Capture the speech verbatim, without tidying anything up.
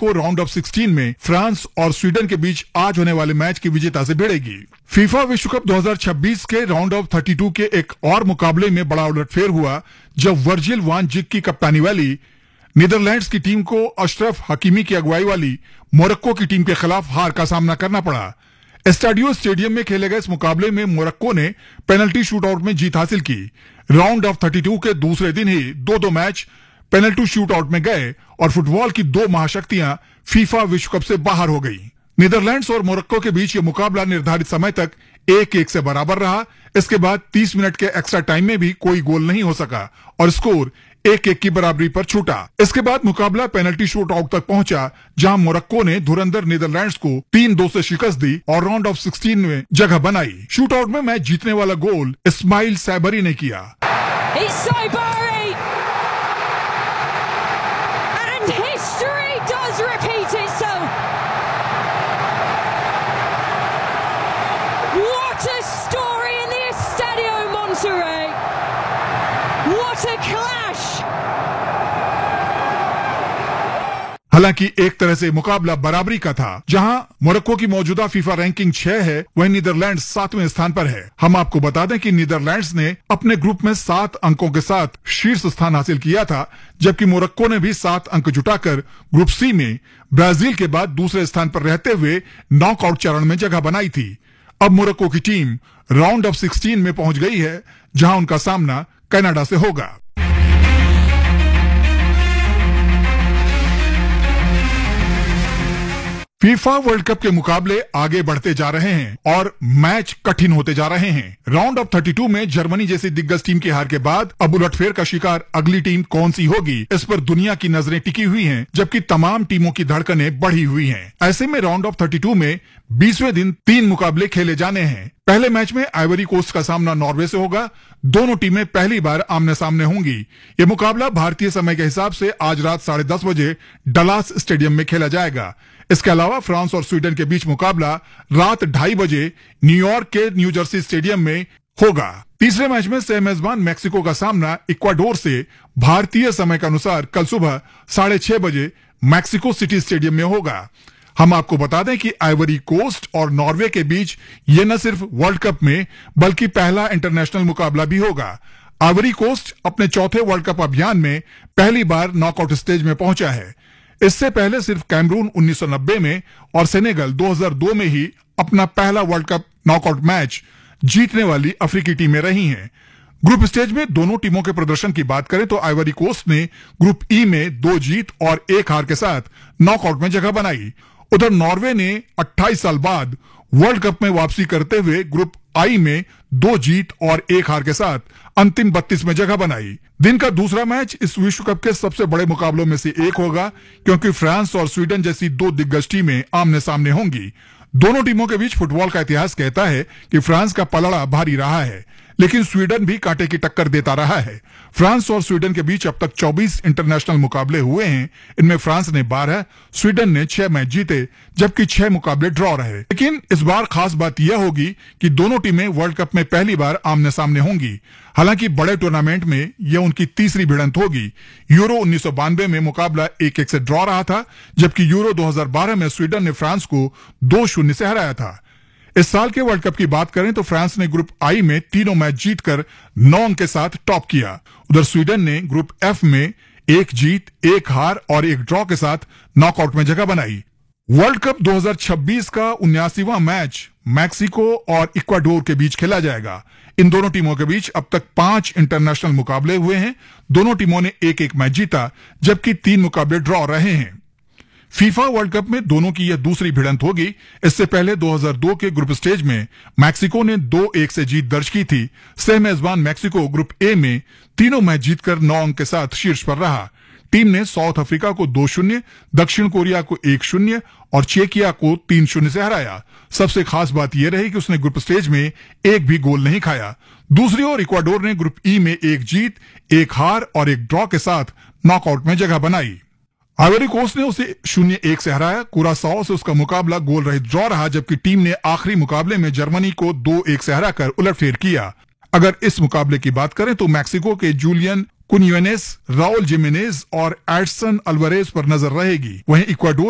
Morocco round of sixteen में France और Sweden के बीच आज होने वाले मैच की विजेता से भिड़ेगी। फीफा विश्व कप दो हज़ार छब्बीस के राउंड ऑफ थर्टी टू के एक और मुकाबले में बड़ा उलटफेर हुआ जब वर्जिल वान जिक की कप्तानी वाली नीदरलैंड्स की टीम को अशरफ हकीमी की अगुवाई वाली मोरक्को की टीम के खिलाफ हार का सामना करना पड़ा। एस्टाडियो स्टेडियम में खेले गए इस मुकाबले में मोरक्को ने पेनल्टी शूटआउट में जीत हासिल की। राउंड ऑफ थर्टी टू के दूसरे दिन ही दो दो मैच पेनल्टी शूटआउट में गए और फुटबॉल की दो महाशक्तियां फीफा विश्व कप से बाहर हो गई। नीदरलैंड्स और मोरक्को के बीच यह मुकाबला निर्धारित समय तक एक एक से बराबर रहा। इसके बाद तीस मिनट के एक्स्ट्रा टाइम में भी कोई गोल नहीं हो सका और स्कोर एक एक की बराबरी पर छूटा। इसके बाद मुकाबला पेनल्टी शूटआउट तक पहुंचा, जहां मोरक्को ने धुरंधर नीदरलैंड्स को तीन दो से शिकस्त दी और राउंड ऑफ सिक्सटीन में जगह बनाई। शूटआउट में मैच जीतने वाला गोल इस्माइल सैबरी ने किया। हालांकि एक तरह से मुकाबला बराबरी का था। जहां मोरक्को की मौजूदा फीफा रैंकिंग छह है, वहीं नीदरलैंड्स सातवें स्थान पर है। हम आपको बता दें कि नीदरलैंड्स ने अपने ग्रुप में सात अंकों के साथ शीर्ष स्थान हासिल किया था, जबकि मोरक्को ने भी सात अंक जुटाकर ग्रुप सी में ब्राजील के बाद दूसरे स्थान पर रहते हुए नॉकआउट चरण में जगह बनाई थी। अब मोरक्को की टीम राउंड ऑफ सिक्सटीन में पहुंच गई है, जहां उनका सामना कनाडा से होगा। फीफा वर्ल्ड कप के मुकाबले आगे बढ़ते जा रहे हैं और मैच कठिन होते जा रहे हैं। राउंड ऑफ थर्टी टू में जर्मनी जैसी दिग्गज टीम की हार के बाद अब उलटफेर का शिकार अगली टीम कौन सी होगी, इस पर दुनिया की नजरें टिकी हुई हैं, जबकि तमाम टीमों की धड़कनें बढ़ी हुई हैं। ऐसे में राउंड ऑफ थर्टी टू में बीसवें दिन तीन मुकाबले खेले जाने हैं। पहले मैच में आइवरी कोस्ट का सामना नॉर्वे से होगा। दोनों टीमें पहली बार आमने सामने होंगी। यह मुकाबला भारतीय समय के हिसाब से आज रात साढ़े दस बजे डलास स्टेडियम में खेला जाएगा। इसके अलावा फ्रांस और स्वीडन के बीच मुकाबला रात ढाई बजे न्यूयॉर्क के न्यू जर्सी स्टेडियम में होगा। तीसरे मैच में सह मेजबान मैक्सिको का सामना इक्वाडोर से भारतीय समय के अनुसार कल सुबह साढ़े छह बजे मैक्सिको सिटी स्टेडियम में होगा। हम आपको बता दें कि आइवरी कोस्ट और नॉर्वे के बीच ये न सिर्फ वर्ल्ड कप में बल्कि पहला इंटरनेशनल मुकाबला भी होगा। आइवरी कोस्ट अपने चौथे वर्ल्ड कप अभियान में पहली बार नॉकआउट स्टेज में पहुंचा है। इससे पहले सिर्फ कैमरून उन्नीस सौ नब्बे में और सेनेगल दो हज़ार दो में ही अपना पहला वर्ल्ड कप नॉकआउट मैच जीतने वाली अफ्रीकी टीमें रही हैं। ग्रुप स्टेज में दोनों टीमों के प्रदर्शन की बात करें तो आइवरी कोस्ट ने ग्रुप ई में दो जीत और एक हार के साथ नॉकआउट में जगह बनाई। उधर नॉर्वे ने अट्ठाईस साल बाद वर्ल्ड कप में वापसी करते हुए ग्रुप आई में दो जीत और एक हार के साथ अंतिम बत्तीस में जगह बनाई। दिन का दूसरा मैच इस विश्व कप के सबसे बड़े मुकाबलों में से एक होगा, क्योंकि फ्रांस और स्वीडन जैसी दो दिग्गज टीमें आमने सामने होंगी। दोनों टीमों के बीच फुटबॉल का इतिहास कहता है कि फ्रांस का पलड़ा भारी रहा है, लेकिन स्वीडन भी कांटे की टक्कर देता रहा है। फ्रांस और स्वीडन के बीच अब तक चौबीस इंटरनेशनल मुकाबले हुए हैं। इनमें फ्रांस ने बारह, स्वीडन ने छह मैच जीते, जबकि छह मुकाबले ड्रॉ रहे। लेकिन इस बार खास बात यह होगी कि दोनों टीमें वर्ल्ड कप में पहली बार आमने सामने होंगी। हालांकि बड़े टूर्नामेंट में यह उनकी तीसरी भिड़ंत होगी। यूरो उन्नीस सौ बानवे में मुकाबला एक एक से ड्रॉ रहा था, जबकि यूरो दो हज़ार बारह में स्वीडन ने फ्रांस को दो शून्य से हराया था। इस साल के वर्ल्ड कप की बात करें तो फ्रांस ने ग्रुप आई में तीनों मैच जीतकर नौ अंक के साथ टॉप किया। उधर स्वीडन ने ग्रुप एफ में एक जीत, एक हार और एक ड्रॉ के साथ नॉकआउट में जगह बनाई। वर्ल्ड कप दो हज़ार छब्बीस का उन्यासीवां मैच मैक्सिको और इक्वाडोर के बीच खेला जाएगा। इन दोनों टीमों के बीच अब तक पांच इंटरनेशनल मुकाबले हुए हैं। दोनों टीमों ने एक एक मैच जीता, जबकि तीन मुकाबले ड्रॉ रहे हैं। फीफा वर्ल्ड कप में दोनों की यह दूसरी भिड़ंत होगी। इससे पहले दो हज़ार दो के ग्रुप स्टेज में मैक्सिको ने दो एक से जीत दर्ज की थी। सह मेजबान मैक्सिको ग्रुप ए में तीनों मैच जीतकर नौ अंक के साथ शीर्ष पर रहा। टीम ने साउथ अफ्रीका को दो शून्य, दक्षिण कोरिया को एक शून्य और चेकिया को तीन शून्य से हराया। सबसे खास बात यह रही कि उसने ग्रुप स्टेज में एक भी गोल नहीं खाया। दूसरी ओर इक्वाडोर ने ग्रुप ई में एक जीत, एक हार और एक ड्रॉ के साथ नॉकआउट में जगह बनाई। आइवरी कोस्ट ने उसे शून्य एक से हराया। कुरासाओ से उसका मुकाबला गोल रहित ड्रॉ रहा, जबकि टीम ने आखिरी मुकाबले में जर्मनी को दो एक से हराकर उलटफेर किया। अगर इस मुकाबले की बात करें तो मैक्सिको के जूलियन कुनियोनेस, राउल जिमेनेज और एडसन अल्वारेज पर नजर रहेगी। वहीं इक्वाडोर